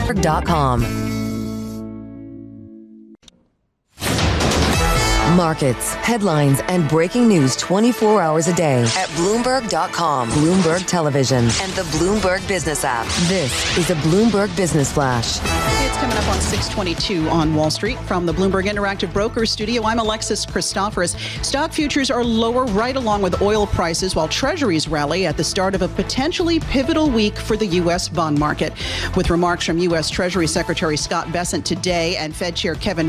Bloomberg.com. Markets, headlines, and breaking news 24 hours a day at Bloomberg.com, Bloomberg Television, and the Bloomberg Business app. This is a Bloomberg Business Flash. It's coming up on 6:22 on Wall Street. From the Bloomberg Interactive Brokers studio, I'm Alexis Christoforous. Stock futures are lower right along with oil prices, while treasuries rally at the start of a potentially pivotal week for the U.S. bond market. With remarks from U.S. Treasury Secretary Scott Bessent today and Fed Chair Kevin